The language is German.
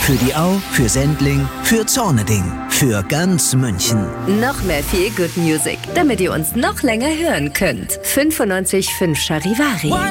Für die Au, für Sendling, für Zorneding, für ganz München. Noch mehr Feel Good Music, damit ihr uns noch länger hören könnt. 95.5 Charivari.